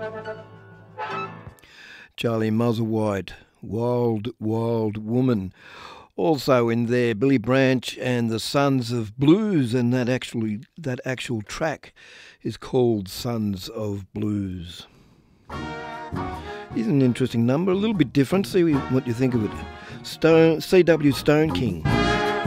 Charlie Musselwhite, Wild Wild Woman. Also in there, Billy Branch and the Sons of Blues, and that actual track is called Sons of Blues. Here's an interesting number, a little bit different. See what you think of it. C.W. Stone King.